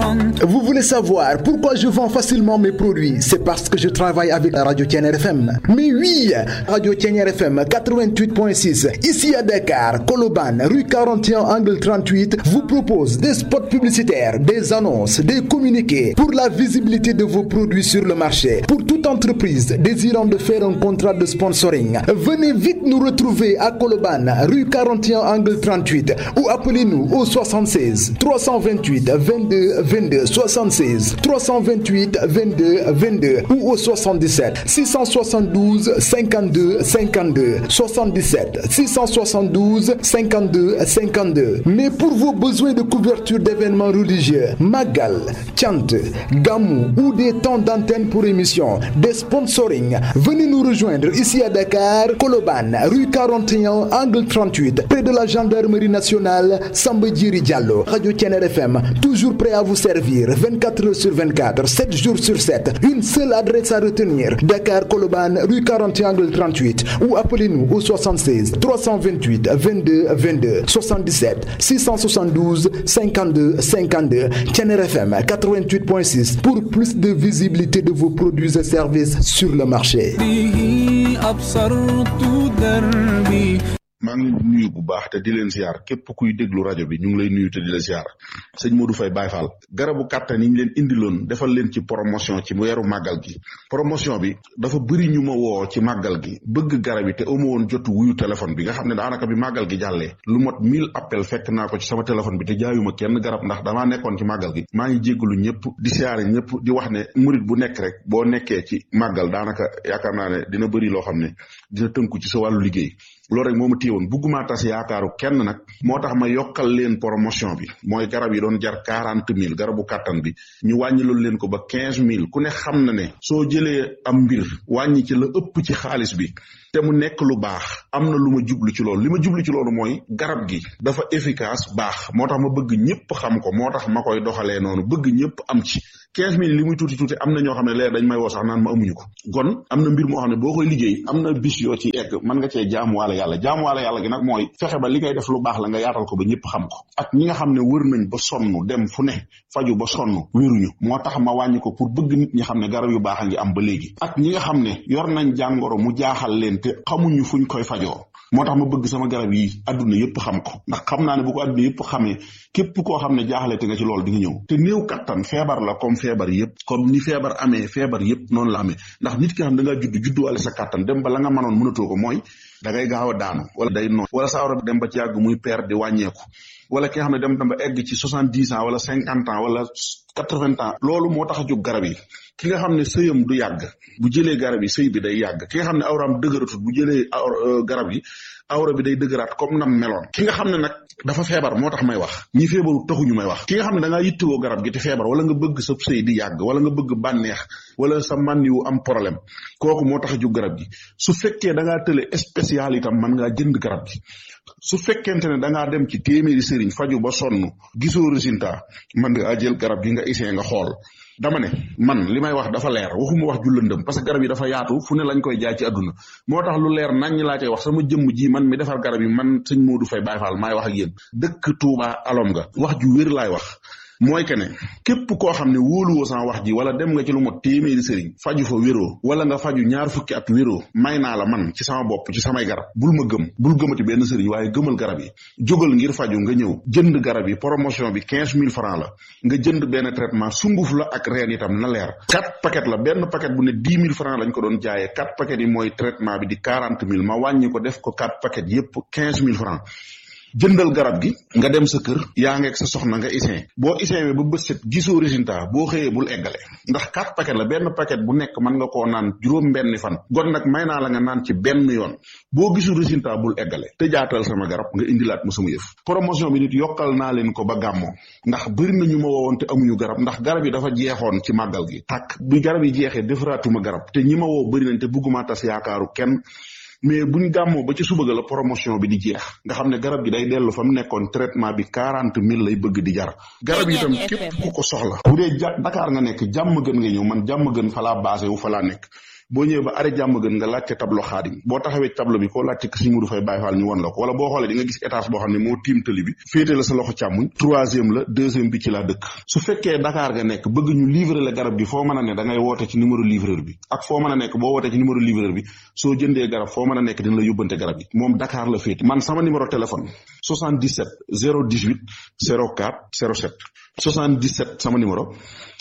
Vous voulez savoir pourquoi je vends facilement mes produits? C'est parce que je travaille avec la Radio Thiéniere FM. Mais oui, Radio Thiéniere FM 88.6, ici à Dakar, Colobane, rue 41, angle 38, vous propose des spots publicitaires, des annonces, des communiqués pour la visibilité de vos produits sur le marché. Pour toute entreprise désirant de faire un contrat de sponsoring, venez vite nous retrouver à Colobane, rue 41, angle 38 ou appelez-nous au 76 328 22 22 76 328 22 22 ou au 77 672 52 52 77 672 52 52. Mais pour vos besoins de couverture d'événements religieux, Magal, Chant, Gamou ou des temps d'antenne pour émission, des sponsoring, venez nous rejoindre ici à Dakar, Colobane, rue 41, angle 38, près de la gendarmerie nationale Samba Djiri Diallo. Radio Thiéniere FM, toujours prêt à vous servir 24 heures sur 24, 7 jours sur 7. Une seule adresse à retenir: Dakar, Colobane, rue 41, angle 38 ou appelez-nous au 76 328 22 22 77 672 52 52. Thiéniere FM 88.6 pour plus de visibilité de vos produits et services sur le marché. maa ngi leen di nuyu bu baax te di leen ziar képp kuy déglu rajo bi ñu ngi lay nuyu te di la ziar sëñ Modou Faye Baye Fall garabu kàttan yi ñu leen indiloon defal leen ci promotion ci weeru màggal gi. promotion bi dafa bëri ñu ma woo ci màggal gi bëgg garab yi te amu woon jotu wuyu téléphone bi nga xam ne daanaka bi màggal gi jàllee lu mot 1000 appel fekk naa ko ci sama téléphone bi te jaayuma kenn garab ndax damaa nekkoon ci màggal gi. maa ngi jéggalu ñëpp di siyaare ñëpp di wax ne murit bu nekk rek boo nekkee ci màggal daanaka yaakaar naa ne dina bëri loo xam ne dina tënku ci sa wàllu liggéey. loolu rek moo ma téyewoon bugguma tas yaakaaru kenn nag moo tax ma yokkal leen promotion bi mooy garab yi doon jar 40 000 garabu kàttan bi ñu wàññi loolu leen ko ba 15 000 ku ne xam na ne soo jëlee am mbir wàññi ci la ëpp ci xaalis bi te mu nekk lu baax am na lu ma jublu ci loolu li ma jublu ci loolu mooy garab gi dafa efficace baax moo tax ma bëgg ñëpp xam ko moo tax ma koy doxalee noonu bëgg ñëpp am ci 15 000 li muy tuuti tuuti am na ñoo xam ne leer dañ may woo sax naan ma amuñu ko kon am na mbir moo xam ne boo koy liggéey am na bis yoo ci egg mën nga cee jaamuwaale yàlla gi nag mooy fexe ba li ngay def lu baax la nga yaatal ko ba ñëpp xam ko ak ñi nga xam ne wër nañ ba sonn dem fu ne faju ba sonn wéruñu moo tax ma wàññi ko pour bëgg nit ñi xam ne garab yu baax a ngi am ba léegi ak ñi nga xam ne yor nañ jàngoro mu jaaxal leen te xamuñu fuñ koy fajoo moo tax ma bëgg sama garab yi adduna yëpp xam ko ndax xam naa ne bu ko adduna yëpp xamee képp koo xam ne jaaxale te nga ci loolu di nga ñëw te néew kattan feebar la comme feebar yëpp comme ni feebar amee feebar yëpp noonu la amee ndax nit ki xam da ngaa judduwaale sa kattan dem ba la nga mënoon mënatoo ko mooy da ngay gaaw a daanu wala day noonu wala sa awra dem ba ci yàgg muy perte di wàññeeku wala ki nga xam ne dem ba egg ci 70 ans wala 50 ans wala 80 ans loolu moo tax a jóg garab yi ki nga xam ne sëyam du yàgg bu jëlee garab yi sëy bi day yàgg ki nga xam ne awraam dëgëratut bu jëlee garab yi awra bi day dëgëraat comme nam meloon ki nga xam ne nag dafa feebar moo tax may wax ñi feebaru taxuñu may wax ki nga xam ne da ngaa yittewoo garab gi te feebar wala nga bëgg sa sëy di yàgg wala nga bëgg bànneex wala sa mànniwu am problème kooku moo tax a jóg garab gi su fekkee da ngaa tële spécial itam mën ngaa jënd garab gi su fekkente ne da ngaa dem ci téeméeri sëriñ faju ba sonn gisoo résultat mën ngaa jël garab gi nga essayé nga xool dama ne man li may wax dafa leer waxuma wax ju lëndëm parce que garab yi dafa yaatu fu ne lañ koy jaay ci àdduna moo tax lu leer nañ laa cay wax sama jëmm ji man mi defar garab yi man sëñ Modou Faye Baye Fall maay wax ak yéen dëkk Touba alom nga wax ju wér laay wax mooy que ne képp koo xam ne wóoluwoo sama wax ji wala dem nga ci lu mot téeméeri sëriñ faju fa wéroo wala nga faju ñaar fukki at wéroo may naa la man ci sama bopp ci samay garab bul ma gëm bul gëmati benn sëriñ waaye gëmal garab yi jógal ngir faju nga ñëw jënd garab yi promotion bi 15 000 francs la nga jënd benn traitement sunguf la ak reen itam na leer 4 paquet la benn paquet bu ne 10 000 francs lañ ko doon jaayee 4 paquet yi mooy traitement bi di 40 000 ma wàññi ko def ko 4 paquet yépp 15 000 francs jëndal garab gi nga dem sa kër yaa ngeeg sa soxna nga isin boo isin ba bët set gisoo résultat boo xëyee bul eggale ndax 4 paquet la benn paquet bu nekk mën nga koo naan juróom benn fan gon nag may naa la nga naan ci benn yoon boo gisul résultat bul eggale te jaatal sama garab nga indilaat ma sama yëf promotion bi nit yokkal naa leen ko ba gàmmoo ndax bëri na ñu ma woowoon te amuñu garab ndax garab yi dafa jeexoon ci màggal gi tàkk bi garab yi jeexee defaraatuma garab te ñi ma woo bëri nañ te bëgguma tas yaakaaru kenn mais buñ gàmmoo ba ci suba ga la promotion bi di jeex nga xam ne garab gi day dellu fa mu nekkoon traitement bi 40 000 lay bëgg di jar garab yi itam képp ku ko soxla bu dee Dakar nga nekk jàmm gën nga ñëw man jàmm gën fa laa basé wu fa laa nekk boo ñëwee ba arrêt jàmm gën nga laajte tableau Xaadim boo taxawee tableau bi koo laajte Sëñ Modou Faye Baye Fall ñu won la ko wala boo xoolee di nga gis étage boo xam ne moo tiim tëli bi féete la sa loxo càmmuñ 3e la 2e bi ci laa dëkk su fekkee Dakar nga nekk bëgg ñu livrer la garab gi foo mën a ne da ngay woote ci numéro livreur bi ak foo mën a nekk boo wootee ci numéro livreur bi soo jëndee garab foo mën a nekk dina la yóbbante garab yi moom Dakar la féete man sama numéro téléphone 77 018 04 07 77 sama numéro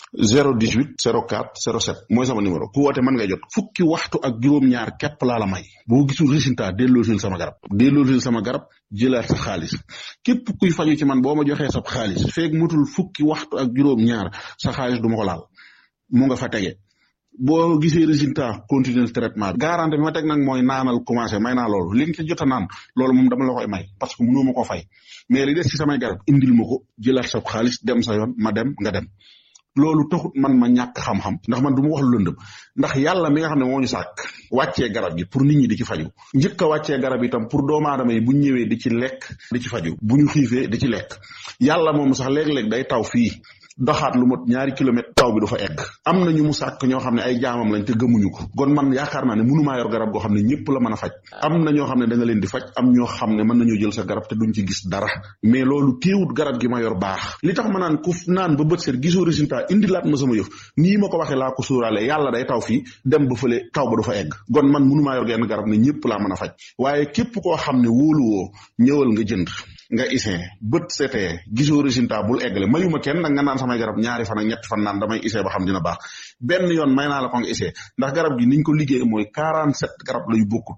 018 04 07 mooy sama numéro ku woote mën ngay jot fukki waxtu ak juróom-ñaar képp laa la may boo gisul résultat delloosil sama garab jëlaat sa xaalis képp kuy faju ci man boo ma joxee sa xaalis feeg mutul fukki waxtu ak juróom-ñaar sa xaalis du ma ko laal mu nga fa tege boo gisee résultat continuer traitement bi garantie bi ma teg nag mooy naanal commencé may naa loolu li nga ci jot a naan loolu moom dama la koy may parce que mënoo ma ko fay mais li des ci samay garab indil ma ko jëlaat sa xaalis dem sa yoon ma dem nga dem loolu taxut man ma ñàkk xam-xam ndax man du ma wax lu lëndëm ndax yàlla mi nga xam ne moo ñu sàkk wàccee garab gi pour nit ñi di ci faju njëkk a wàccee garab itam pour doomu aadama yi bu ñu ñëwee di ci lekk di ci faju bu ñu xiifee di ci lekk yàlla moom sax léeg-léeg day taw fii doxaat lu mot 2 kilomètres taw bi du fa egg am na ñu mu sàkk ñoo xam ne ay jaamam lañ te gëmuñu ko kon man yaakaar naa ne mënumaa yor garab goo xam ne ñëpp la mën a faj am na ñoo xam ne da nga leen di faj am ñoo xam ne mën nañoo jël sa garab te duñ ci gis dara mais loolu téewut garab gi ma yor baax li tax ma naan ku naan ba bët set gisoo résultat indilaat ma sama yëf nii ma ko waxee laa ko sóoraale yàlla day taw fii dem ba fële taw ba du fa egg kon man mënumaa yor genn garab ne ñëpp laa mën a faj waaye képp koo xam ne wóoluwoo ñëwal nga jënd nga isee bët setee gisoo résultat bul eggale mayuma kenn nag nga naan samay garab 2 fan ak 3 fan naan damay isee ba xam dina baax benn yoon may naa la ko nga isee ndax garab gi niñ ko liggéey mooy 47 garab la yu bokkut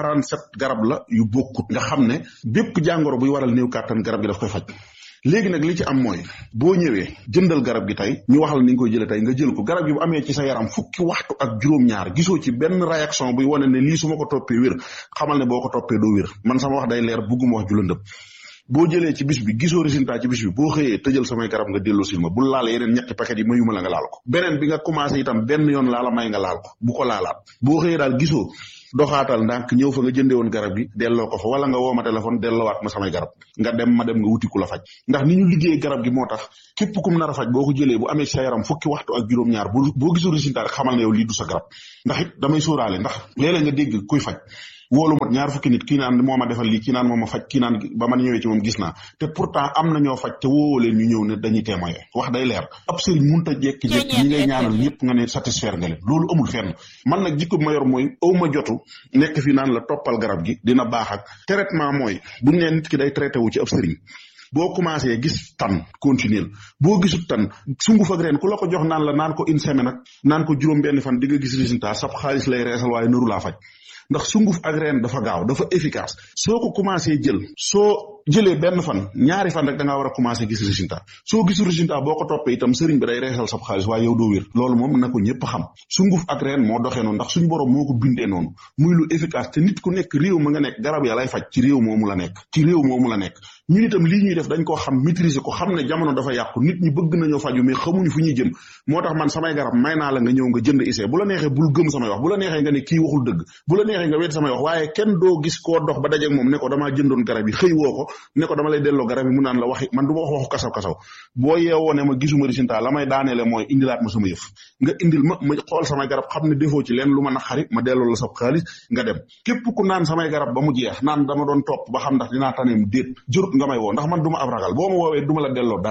47 garab la yu bokkut nga xam ne bépp jàngoro buy waral néew kàttan garab gi daf koy faj léegi nag li ci am mooy boo ñëwee jëndal garab gi tey ñu wax la ni nga koy jëlee tey nga jël ko garab gi bu amee ci sa yaram fukki waxtu ak juróom-ñaar gisoo ci benn réaction buy wane ne lii su ma ko toppee wér xamal ne boo ko toppee doo wér man sama wax day leer bugguma wax ju lëndëm boo jëlee ci bis bi gisoo résultat ci bis bi boo xëyee tëjal samay garab nga delloo sil ma bul laal yeneen 3 paquet yi mayuma la nga laal ko beneen bi nga commencé itam benn yoon laa la may nga laal ko bu ko laalaat boo xëyee daal gisoo doxaatal ndànk ñëw fa nga jëndee woon garab gi delloo ko fa wala nga woo ma téléphone delloowaat ma samay garab nga dem ma dem nga wuti ku la faj ndax ni ñu liggéey garab gi moo tax képp kum nar a faj boo ko jëlee bu amee sa yaram fukki waxtu ak juróom-ñaar boo gisul résultat rek xamal ne yow lii du sa garab ndax it damay sóoraale ndax léeg-léeg nga dégg kuy faj wóolu mot 2 fukki nit kii naan moo ma defal lii kii naan moo ma faj kii naan ba man ñëwee ci moom gis naa te pourtant am na ñoo faj te woowoo leen ñu ñëw ne dañuy témoigner wax day leer ab sëriñ mënut a jekki-jekki ñi ngay ñaanal ñëpp nga ne satisfaire nga leen loolu amul fenn man nag jikko bi ma yor mooy aw ma jotu nekk fi naan la toppal garab gi dina baax ak traitement mooy buñ ne nit ki day traité wu ci ab sëriñ boo commencé gis tan continuer boo gisut tan sunguf ak reen ku la ko jox naan la naan ko 1 semaine ak naan ko juróom-benn fan di nga gis résultat sab xaalis lay reesal waaye nëru laa faj ndax sunguf ak reen dafa gaaw dafa efficace soo ko commencé jël soo jëlee benn fan 2 fan rek da ngaa war a commencé gis résultat soo gisul résultat boo ko toppee itam sëriñ bi day reesal sab xaalis waaye yow doo wér loolu moom na ko ñëpp xam sunguf ak reen moo doxee noonu ndax suñu borom moo ko bindee noonu muy lu efficace te nit ku nekk réew ma nga nekk garab ya lay faj ci réew moomu la nekk ñun itam lii ñuy def dañ koo xam maîtriser ko xam ne jamono dafa yàqu nit ñi bëgg nañoo faju mais xamuñu fu ñuy jëm moo tax man samay garab may naa la nga ñëw nga jënd essai bu la neexee bul gëm samay wax bu la neexee nga ne kii waxul dëgg bu la neexee nga wedd samay wax waaye kenn doo gis koo dox ba dajeeg moom ne ko damaa jëndoon garab yi xëy woo ko ne ko dama lay delloo garab yi mu naan la waxi man du ma waxu kasaw boo yeewoo ne ma gisuma résultat la may daaneele mooy indilaat ma sama yëf nga indil ma xool samay garab xam ne defoo ci leen lu ma naqari ma delloo la sa xaalis nga dem képp ku naan samay garab ba mu jeex naan dama doon topp ba xam ndax dinaa taneem déet jërut nga may woo ndax man du ma ab ragal boo ma woowee du ma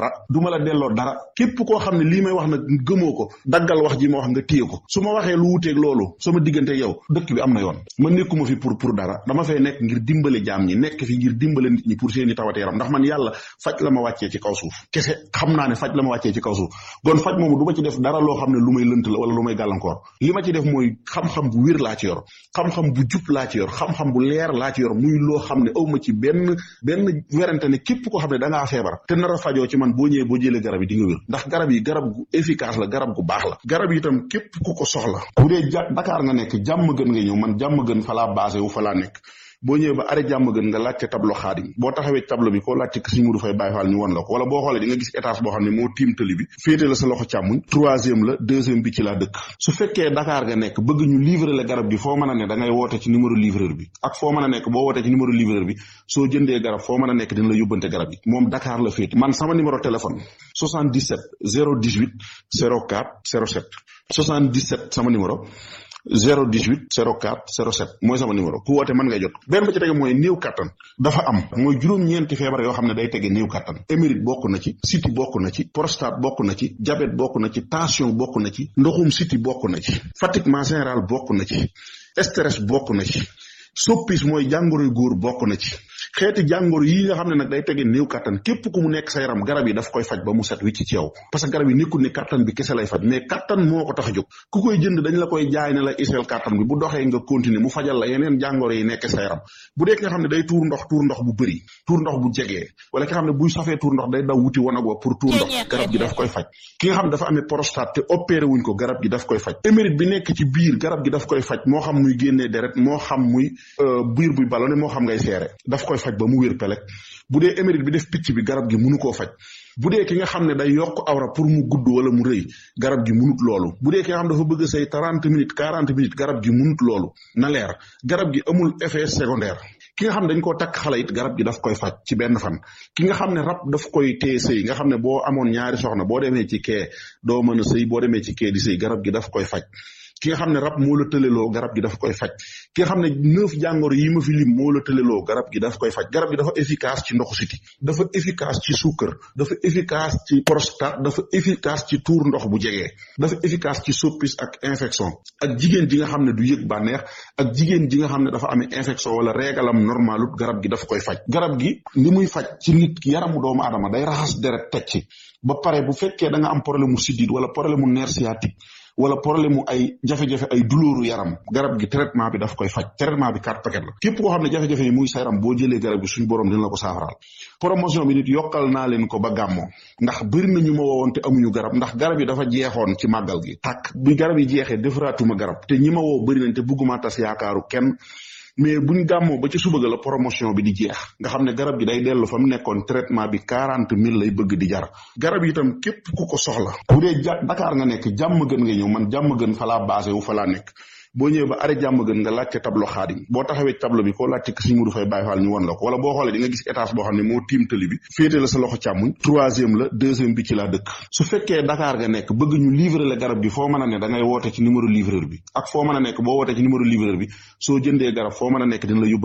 la delloo dara képp koo xam ne lii may wax nag gëmoo ko daggal wax ji ma wax nga téye ko su ma waxee lu wuteeg loolu sama diggante yow dëkk bi am na yoon ma nekkuma fi pour dara dama fay nekk ngir dimbale jaam ñi nekk fi ngir dimbale nit ñi pour seeni tawate yaram ndax man yàlla faj la ma wàccee ci kaw suuf kese xam naa ne faj la ma wàccee ci kaw suuf gon faj moomu du ma ci def dara loo xam ne lu may lënt la wala lu may gàllankoor li ma ci def mooy xam-xam bu wér laa ci yor xam-xam bu jub laa ci yor xam-xam bu leer laa ci yor muy loo xam ne aw ma ci benn werante ne képp koo xam ne da ngaa feebar te nar a fajoo ci man boo ñëwee boo jëlee garab yi di nga wér ndax garab yi garab gu efficace la garab gu baax la garab yi itam képp ku ko soxla bu dee Dakar nga nekk jàmm gën nga ñëw man jàmm gën fa laa basé wu fa laa nekk boo ñëwee ba arrêt jàmm gën nga laajte tableau Xaadim boo taxawee tableau bi koo laajte Sëñ Modou Faye Baye Fall ñu won la ko wala boo xoolee di nga gis étage boo xam ne moo tiim tëli bi féete la sa loxo càmmuñ 3e la 2e bi ci laa dëkk su fekkee Dakar nga nekk bëgg ñu livrer la garab gi foo mën a ne da ngay woote ci numéro livreur bi ak foo mën a nekk boo wootee ci numéro livreur bi soo jëndee garab foo mën a nekk dina la yóbbante garab yi moom Dakar la féete man sama numéro téléphone 77 018 04 07 77 sama numéro 018 04 07 mooy sama numéro ku woote mën ngay jot. benn ba ci tege mooy néew kattan dafa am mooy juróom-ñeenti feebar yoo xam ne day tege néew kattan. émérite bokk na ci, siti bokk na ci, prostate bokk na ci, diabète bokk na ci, tension bokk na ci, ndoxum siti bokk na ci, fatiguement général bokk na ci, stress bokk na ci, soppis mooy jàngoroy góor bokk na ci. xeeti jàngoro yi nga xam ne nag day tege néew kattan képp ku mu nekk sa yaram garab yi daf koy faj ba mu set wicc ci yow parce que garab yi nekkul ne kattan bi kese lay faj mais kattan moo ko tax a jóg ku koy jënd dañ la koy jaay ne la iseel kattan bi bu doxee nga continuer mu fajal la yeneen jàngoro yi nekk sa yaram bu dee ki nga xam ne day tuur ndox bu bëri tuur ndox bu jegee wala ki nga xam ne buy safee tuur ndox day daw wuti wanag wa pour tuur ndox garab gi daf koy faj ki nga xam ne dafa amee prostate te opéré wuñ ko garab gi daf koy faj émérite bi nekk ci biir garab gi daf koy faj moo xam muy génnee deret moo xam muy biir buy ballonné moo xam ngay seere daf koy faj ba mu wér pelek bu dee émérite bi def picc bi garab gi mënu koo faj bu dee ki nga xam ne day yokk awra pour mu gudd wala mu rëy garab gi munut loolu bu dee ki nga xam dafa bëgg say 30 minutes 40 minutes garab gi munut loolu na leer garab gi amul effet secondaire ki nga xam ne dañ koo takk xale it garab gi daf koy faj ci benn fan ki nga xam ne rab daf koy téye sëy nga xam ne boo amoon ñaari soxna boo demee ci kee doo mën a sëy boo demee ci kee di sëy garab gi daf koy faj ki nga xam ne rab moo la tëleloo garab gi daf koy faj ki nga xam ne 9 jàngoro yi ma fi lim moo la tëleloo garab gi daf koy faj garab gi dafa efficace ci ndoxu siti dafa efficace ci suukar dafa efficace ci prostate dafa efficace ci tuur ndox bu jegee dafa efficace ci soppis ak infection ak jigéen ji nga xam ne du yëg bànneex ak jigéen ji nga xam ne dafa amee infection wala régalam normalut garab gi daf koy faj garab gi li muy faj ci nit ki yaramu doomu aadama day raxas deret teg ci ba pare bu fekkee da nga am problème mu siddiit wala problème mu nerf sciatique wala problème mu ay jafe-jafe ay douleur yaram garab gi traitement bi daf koy faj traitement bi 4 paquet la képp koo xam ne jafe-jafe yi muy sa yaram boo jëlee garab gi suñu borom dina la ko saafaraal promotion bi nit yokkal naa leen ko ba gàmmoo ndax bëri na ñu ma woowoon te amuñu garab ndax garab yi dafa jeexoon ci màggal gi tàkk bi garab yi jeexee defaraatuma garab te ñi ma woo bëri nañ te bëgguma tas yaakaaru kenn mais buñ gàmmoo ba ci suba ga la promotion bi di jeex nga xam ne garab gi day dellu fa mu nekkoon traitement bi 40 000 lay bëgg di jar garab yi itam képp ku ko soxla bu dee Dakar nga nekk jàmm gën nga ñëw man jàmm gën fa laa basé wu fa laa nekk boo ñëwee ba arrêt jàmm gën nga laajte tableau xaadim boo taxawee tableau bi koo laajte ko Sëñ Mudu Fay Baay Faal ñu won la ko wala boo xoolee di nga gis étage boo xam ne moo tiim tëli bi féete la sa loxo càmmuñ 3e la 2e bi ci laa dëkk su fekkee Dakar nga nekk bëgg ñu livrer la garab gi foo mën a ne da ngay woote ci numéro livreur bi ak foo mën a nekk boo wootee ci numéro livreur bi soo jëndee garab foo mën a nekk dina la yóbbu